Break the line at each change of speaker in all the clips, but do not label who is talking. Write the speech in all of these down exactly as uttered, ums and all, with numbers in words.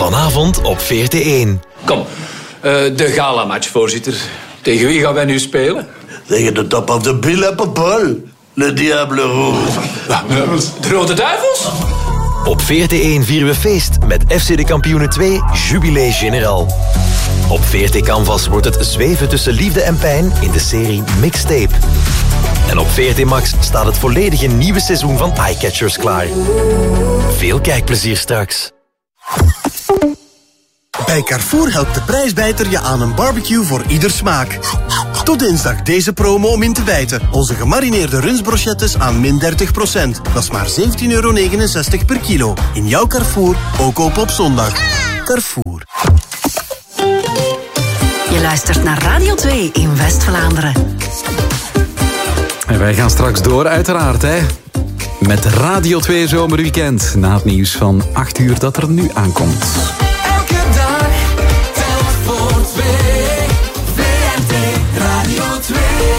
Vanavond op V R T één.
Kom, uh, de galamatch, voorzitter. Tegen wie gaan wij nu spelen?
Tegen de top of the bill, Paul. Le Diable Rouge.
De Rode Duivels?
Op V R T één vieren we feest met F C de Kampioenen twee Jubilé Général. Op V R T Canvas wordt het zweven tussen liefde en pijn in de serie Mixtape. En op V R T Max staat het volledige nieuwe seizoen van Eyecatchers klaar. Veel kijkplezier straks.
Bij Carrefour helpt de prijsbijter je aan een barbecue voor ieder smaak. Tot dinsdag deze promo om in te bijten. Onze gemarineerde rundsbrochettes aan min dertig procent. Dat is maar zeventien euro negenenzestig per kilo. In jouw Carrefour, ook open op zondag. Carrefour.
Je luistert naar Radio twee in West-Vlaanderen.
En wij gaan straks door, uiteraard, hè. Met Radio twee Zomerweekend. Na het nieuws van acht uur dat er nu aankomt.
Elke dag telt voor twee. V R T Radio twee.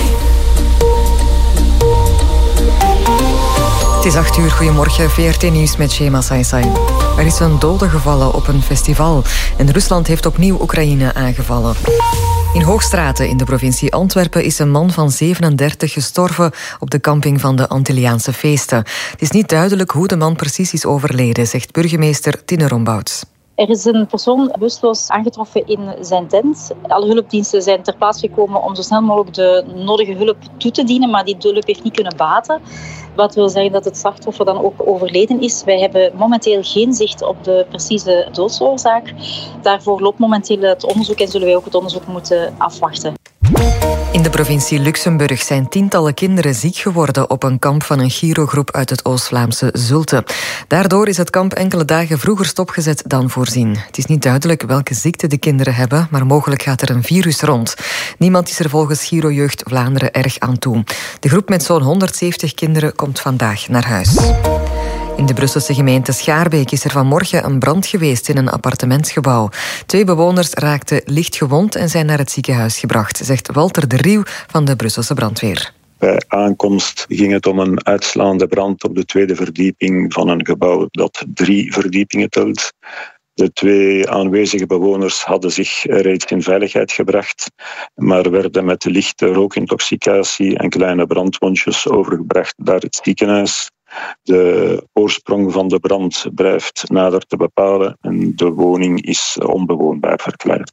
Het is acht uur, goedemorgen. V R T Nieuws met Shema Saisai. Er is een dode gevallen op een festival. En Rusland heeft opnieuw Oekraïne aangevallen. In Hoogstraten in de provincie Antwerpen is een man van zevenendertig gestorven op de camping van de Antilliaanse feesten. Het is niet duidelijk hoe de man precies is overleden, zegt burgemeester Tine Rombouts.
Er is een persoon bewusteloos aangetroffen in zijn tent. Alle hulpdiensten zijn ter plaatse gekomen om zo snel mogelijk de nodige hulp toe te dienen, maar die hulp heeft niet kunnen baten. Wat wil zeggen dat het slachtoffer dan ook overleden is. Wij hebben momenteel geen zicht op de precieze doodsoorzaak. Daarvoor loopt momenteel het onderzoek en zullen wij ook het onderzoek moeten afwachten.
In de provincie Luxemburg zijn tientallen kinderen ziek geworden op een kamp van een Girogroep uit het Oost-Vlaamse Zulte. Daardoor is het kamp enkele dagen vroeger stopgezet dan voorzien. Het is niet duidelijk welke ziekte de kinderen hebben, maar mogelijk gaat er een virus rond. Niemand is er volgens Giro-jeugd Vlaanderen erg aan toe. De groep met zo'n honderdzeventig kinderen komt vandaag naar huis. In de Brusselse gemeente Schaarbeek is er vanmorgen een brand geweest in een appartementsgebouw. Twee bewoners raakten licht gewond en zijn naar het ziekenhuis gebracht, zegt Walter de Rieuw van de Brusselse brandweer.
Bij aankomst ging het om een uitslaande brand op de tweede verdieping van een gebouw dat drie verdiepingen telt. De twee aanwezige bewoners hadden zich reeds in veiligheid gebracht, maar werden met lichte rookintoxicatie en kleine brandwondjes overgebracht naar het ziekenhuis. De oorsprong van de brand blijft nader te bepalen en de woning is onbewoonbaar verklaard.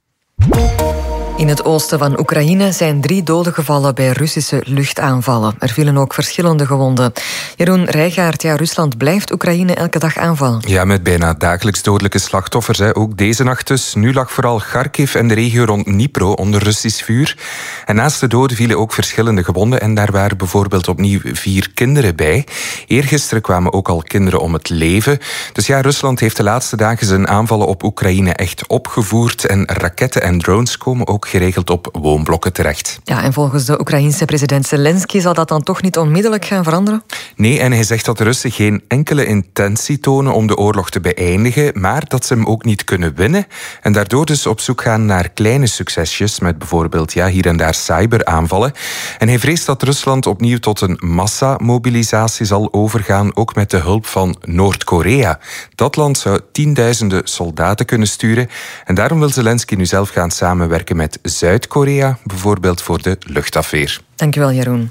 In het oosten van Oekraïne zijn drie doden gevallen bij Russische luchtaanvallen. Er vielen ook verschillende gewonden. Jeroen Rijgaard, ja, Rusland blijft Oekraïne elke dag aanvallen.
Ja, met bijna dagelijks dodelijke slachtoffers. Hè. Ook deze nacht dus. Nu lag vooral Kharkiv en de regio rond Dnipro onder Russisch vuur. En naast de doden vielen ook verschillende gewonden. En daar waren bijvoorbeeld opnieuw vier kinderen bij. Eergisteren kwamen ook al kinderen om het leven. Dus ja, Rusland heeft de laatste dagen zijn aanvallen op Oekraïne echt opgevoerd. En raketten en drones komen ook geregeld op woonblokken terecht.
Ja, en volgens de Oekraïense president Zelensky zal dat dan toch niet onmiddellijk gaan veranderen?
Nee, en hij zegt dat de Russen geen enkele intentie tonen om de oorlog te beëindigen, maar dat ze hem ook niet kunnen winnen en daardoor dus op zoek gaan naar kleine succesjes met bijvoorbeeld ja, hier en daar cyberaanvallen. En hij vreest dat Rusland opnieuw tot een massamobilisatie zal overgaan, ook met de hulp van Noord-Korea. Dat land zou tienduizenden soldaten kunnen sturen en daarom wil Zelensky nu zelf gaan samenwerken met Zuid-Korea, bijvoorbeeld voor de luchtafweer.
Dankjewel, Jeroen.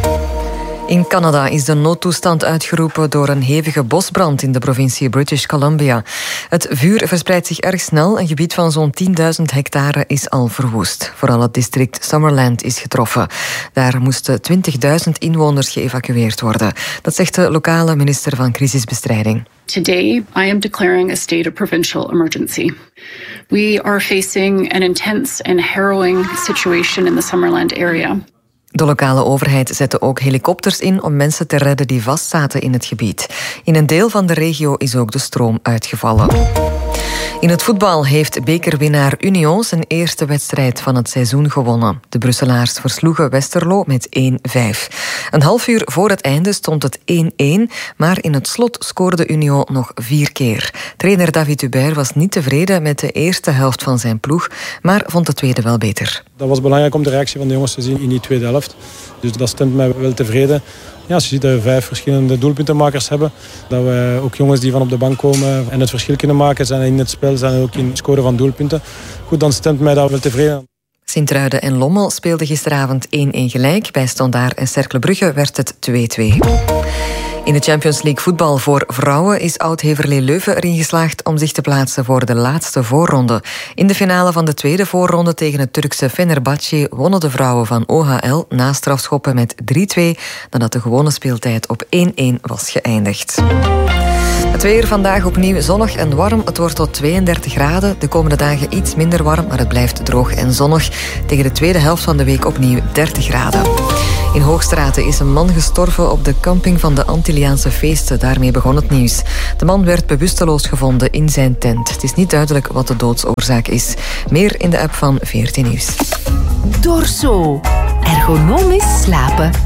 In Canada is de noodtoestand uitgeroepen door een hevige bosbrand in de provincie British Columbia. Het vuur verspreidt zich erg snel. Een gebied van zo'n tienduizend hectare is al verwoest. Vooral het district Summerland is getroffen. Daar moesten twintigduizend inwoners geëvacueerd worden. Dat zegt de lokale minister van crisisbestrijding.
Today, I am declaring a state of provincial emergency. We are facing an intense and harrowing situation in the Summerland area.
De lokale overheid zette ook helikopters in om mensen te redden die vastzaten in het gebied. In een deel van de regio is ook de stroom uitgevallen. In het voetbal heeft bekerwinnaar Union zijn eerste wedstrijd van het seizoen gewonnen. De Brusselaars versloegen Westerlo met één vijf. Een half uur voor het einde stond het één-één, maar in het slot scoorde Union nog vier keer. Trainer David Hubert was niet tevreden met de eerste helft van zijn ploeg, maar vond de tweede wel beter.
Dat was belangrijk om de reactie van de jongens te zien in die tweede helft. Dus dat stemt mij wel tevreden. Ja, als je ziet dat we vijf verschillende doelpuntenmakers hebben, dat we ook jongens die van op de bank komen en het verschil kunnen maken, zijn in het spel, zijn ook in het scoren van doelpunten. Goed, dan stemt mij dat wel tevreden.
Sint-Truiden en Lommel speelden gisteravond één-één gelijk. Bij Standaard en Cercle Brugge werd het twee-twee. In de Champions League voetbal voor vrouwen is Oud-Heverlee Leuven erin geslaagd om zich te plaatsen voor de laatste voorronde. In de finale van de tweede voorronde tegen het Turkse Fenerbahçe wonnen de vrouwen van O H L na strafschoppen met drie-twee, nadat de gewone speeltijd op één-één was geëindigd. Het weer vandaag opnieuw zonnig en warm. Het wordt tot tweeëndertig graden. De komende dagen iets minder warm, maar het blijft droog en zonnig. Tegen de tweede helft van de week opnieuw dertig graden. In Hoogstraten is een man gestorven op de camping van de Antilliaanse feesten. Daarmee begon het nieuws. De man werd bewusteloos gevonden in zijn tent. Het is niet duidelijk wat de doodsoorzaak is. Meer in de app van veertien Nieuws.
Dorso. Ergonomisch slapen.